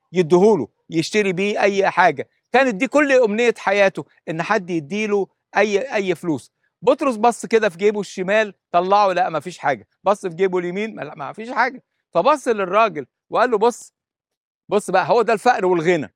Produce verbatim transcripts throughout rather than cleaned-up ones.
يديهوله يشتري بيه اي حاجه. كانت دي كل امنيه حياته، ان حد يديله اي اي فلوس. بطرس بص كده في جيبه الشمال، طلعه لا ما فيش حاجه، بص في جيبه اليمين ما, ما فيش حاجه. فبص للراجل وقال له بص، بص بقى هو ده الفقر والغنى.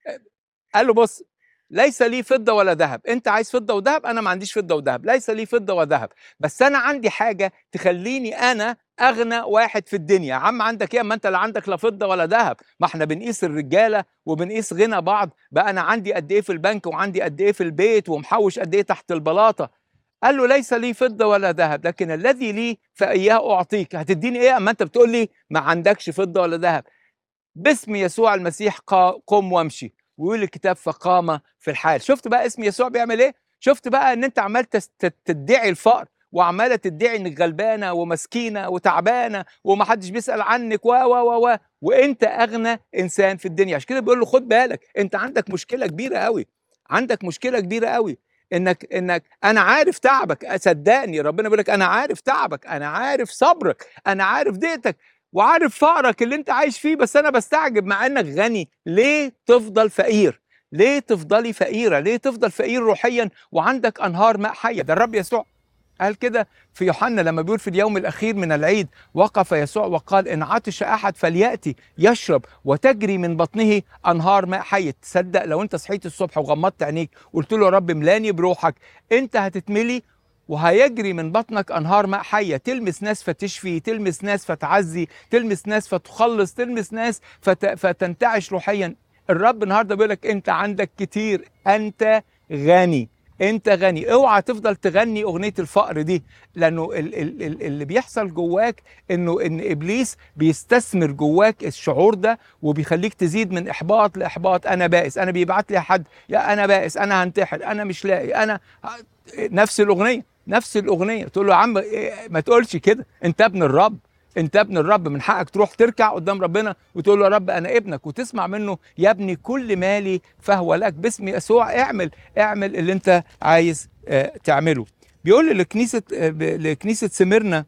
قال له بص، ليس لي فضة ولا ذهب، انت عايز فضة وذهب، انا ما عنديش فضة وذهب، ليس لي فضة وذهب، بس انا عندي حاجة تخليني انا اغنى واحد في الدنيا. يا عم عندك ايه؟ اما انت لا عندك لا فضة ولا ذهب، ما احنا بنقيس الرجالة وبنقيس غنى بعض بقى. انا عندي قد ايه في البنك، وعندي قد ايه في البيت، ومحوش قد ايه تحت البلاطة. قال له ليس لي فضة ولا ذهب، لكن الذي لي فإياه أعطيك. هتديني إيه أما أنت بتقول لي ما عندكش فضة ولا ذهب؟ باسم يسوع المسيح قم وامشي. ويقول الكتاب فقام في الحال. شفت بقى اسم يسوع بيعمل ايه؟ شفت بقى ان انت عمال تدعي الفقر، وعماله تدعي انك غلبانه ومسكينه وتعبانه ومحدش بيسال عنك و و و و وانت اغنى انسان في الدنيا. عشان كده بيقول له خد بالك، انت عندك مشكله كبيره قوي، عندك مشكله كبيره قوي، انك انك انا عارف تعبك. صدقني ربنا بيقول لك انا عارف تعبك، انا عارف صبرك، انا عارف ضيقتك، وعارف فقرك اللي انت عايش فيه، بس انا بستعجب مع انك غني ليه تفضل فقير؟ ليه تفضلي فقيره؟ ليه تفضل فقير روحيا وعندك انهار ماء حيه؟ ده الرب يسوع قال كده في يوحنا لما بيقول في اليوم الاخير من العيد، وقف يسوع وقال ان عطش احد فلياتي يشرب وتجري من بطنه انهار ماء حي. تصدق لو انت صحيت الصبح وغمضت عينيك وقلت له يا رب ملاني بروحك، انت هتتملي وهيجري من بطنك انهار ماء حيه، تلمس ناس فتشفي، تلمس ناس فتعزي، تلمس ناس فتخلص، تلمس ناس فت... فتنتعش روحيا. الرب النهارده بيقول لك انت عندك كتير، انت غني، انت غني. اوعى تفضل تغني اغنيه الفقر دي، لانه ال ال ال اللي بيحصل جواك انه ان ابليس بيستثمر جواك الشعور ده، وبيخليك تزيد من احباط لاحباط. انا بائس، انا بيبعت لي حد يا انا بائس، انا هنتحر، انا مش لاقي، انا نفس الاغنيه نفس الاغنيه. تقول له يا عم ما تقولش كده، انت ابن الرب، انت ابن الرب، من حقك تروح تركع قدام ربنا وتقول له يا رب انا ابنك، وتسمع منه يا ابني كل مالي فهو لك. باسم يسوع اعمل اعمل اللي انت عايز اه تعمله. بيقول لكنيسه اه لكنيسه سميرنا،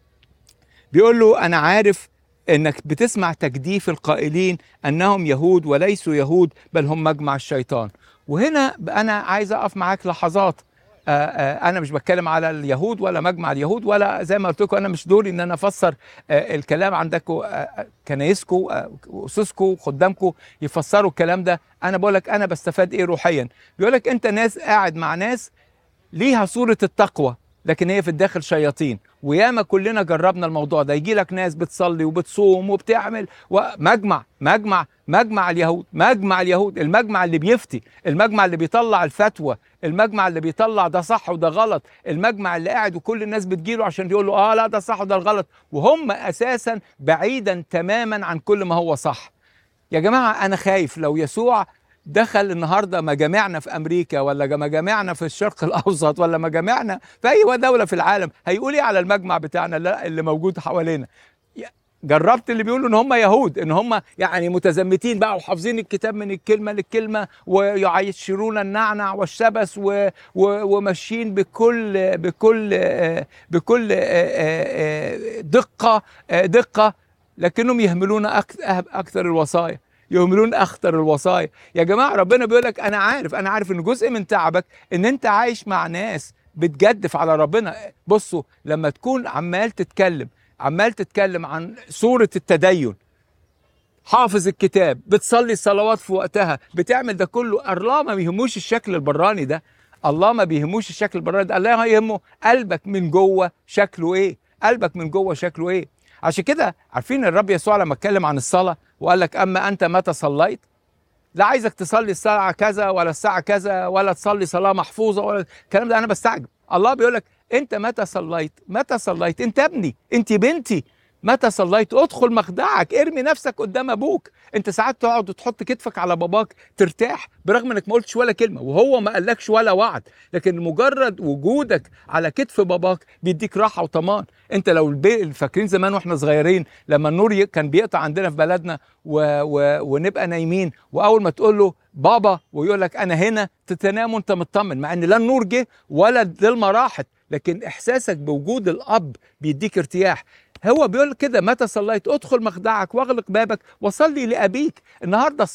بيقول له انا عارف انك بتسمع تجديف القائلين انهم يهود وليسوا يهود بل هم مجمع الشيطان. وهنا انا عايز اقف معاك لحظات. آآ آآ انا مش بتكلم على اليهود ولا مجمع اليهود، ولا زي ما قلت لكم انا مش دوري ان انا افسر الكلام. عندكم كنايسكم واسسكم خدامكم يفسروا الكلام ده. انا بقول لك انا بستفاد ايه روحيا. بيقول لك انت ناس قاعد مع ناس ليها صورة التقوى، لكن هي في الداخل شياطين. وياما كلنا جربنا الموضوع ده. يجي لك ناس بتصلي وبتصوم وبتعمل ومجمع مجمع مجمع اليهود، مجمع اليهود، المجمع اللي بيفتي، المجمع اللي بيطلع الفتوى، المجمع اللي بيطلع ده صح وده غلط، المجمع اللي قاعد وكل الناس بتجيله عشان يقول له اه لا ده صح وده الغلط، وهم اساسا بعيدا تماما عن كل ما هو صح. يا جماعة أنا خايف لو يسوع دخل النهاردة مجامعنا في أمريكا، ولا مجامعنا في الشرق الأوسط، ولا مجامعنا في أي دولة في العالم، هيقول إيه على المجمع بتاعنا اللي موجود حوالينا؟ جربت اللي بيقولوا ان هم يهود، ان هم يعني متزمتين بقى وحافظين الكتاب من الكلمه للكلمه ويعيشرون النعنع والشبس و و وماشيين بكل بكل بكل دقه دقه، لكنهم يهملون اكثر الوصايا، يهملون اخطر الوصايا. يا جماعه ربنا بيقول لك انا عارف، انا عارف ان جزء من تعبك ان انت عايش مع ناس بتجدف على ربنا. بصوا لما تكون عمال تتكلم عمال تتكلم عن صورة التدين، حافظ الكتاب، بتصلي الصلوات في وقتها، بتعمل ده كله، الله ما بيهموش الشكل البراني ده، الله ما بيهموش الشكل البراني ده، الله يهمه قلبك من جوه شكله ايه، قلبك من جوه شكله ايه. عشان كده عارفين الرب يسوع لما اتكلم عن الصلاة وقال لك اما انت متى صليت، لا عايزك تصلي الساعة كذا ولا الساعة كذا ولا تصلي صلاة محفوظة ولا الكلام ده. انا بستعجب، الله بيقول لك انت متى صليت، متى صليت، انت ابني، انت بنتي، متى صليت ادخل مخدعك، ارمي نفسك قدام ابوك. انت ساعات تقعد وتحط كتفك على باباك ترتاح برغم انك ما قلتش ولا كلمه وهو ما قالكش ولا وعد، لكن مجرد وجودك على كتف باباك بيديك راحه وطمان. انت لو فاكرين زمان واحنا صغيرين لما النور كان بيقطع عندنا في بلدنا و... و... ونبقى نايمين، واول ما تقول له بابا ويقول لك انا هنا، تنام وانت مطمن، مع ان لا النور جه ولا الظلمه راحت، لكن احساسك بوجود الاب بيديك ارتياح. هو بيقول كده متى صليت ادخل مخدعك واغلق بابك وصلي لأبيك. النهارده